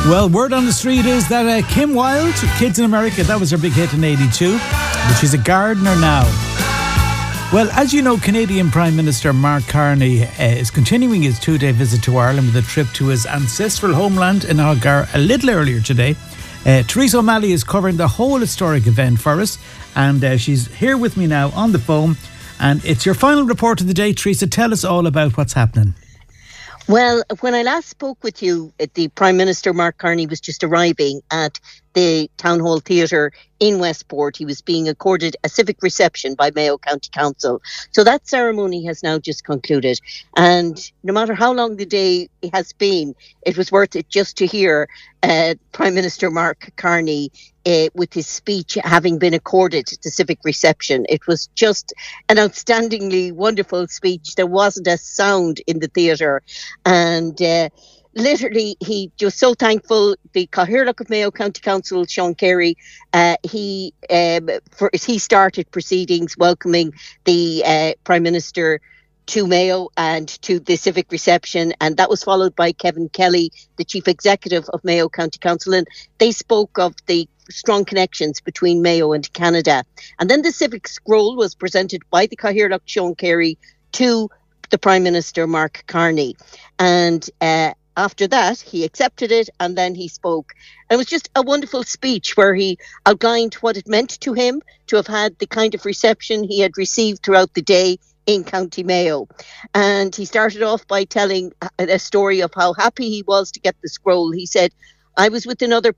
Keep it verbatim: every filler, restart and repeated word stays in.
Well, word on the street is that uh, Kim Wilde, Kids in America, that was her big hit in eighty-two, but she's a gardener now. Well, as you know, Canadian Prime Minister Mark Carney uh, is continuing his two-day visit to Ireland with a trip to his ancestral homeland in Algar a little earlier today. Uh, Teresa O'Malley is covering the whole historic event for us, and uh, she's here with me now on the phone. And it's your final report of the day, Teresa. Tell us all about what's happening. Well, when I last spoke with you, the Prime Minister, Mark Carney, was just arriving at the Town Hall Theatre in Westport. He was being accorded a civic reception by Mayo County Council. So that ceremony has now just concluded. And no matter how long the day has been, it was worth it just to hear uh, Prime Minister Mark Carney uh, with his speech having been accorded the civic reception. It was just an outstandingly wonderful speech. There wasn't a sound in the theatre. And uh, literally, he was so thankful. The Cathaoirleach of Mayo County Council, Sean Carey, uh, he um, for, he started proceedings welcoming the uh, Prime Minister to Mayo and to the civic reception, and that was followed by Kevin Kelly, the Chief Executive of Mayo County Council, and they spoke of the strong connections between Mayo and Canada. And then the civic scroll was presented by the Cathaoirleach Sean Carey to the Prime Minister Mark Carney, and uh, after that, he accepted it and then he spoke. And it was just a wonderful speech where he outlined what it meant to him to have had the kind of reception he had received throughout the day in County Mayo. And he started off by telling a story of how happy he was to get the scroll. He said, "I was with another